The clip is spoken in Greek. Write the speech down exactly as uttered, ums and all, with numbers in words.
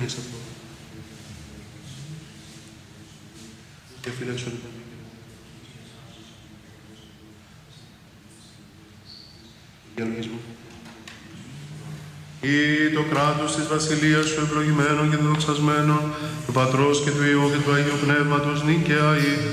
πεις αυτό. Και φύλαξε όλοι. Διαλογισμό. Ή το κράτος της βασιλείας σου ευλογημένο και δοξασμένο, του Πατρός και του Υιού και του Αγίου Πνεύματος νίκαια ή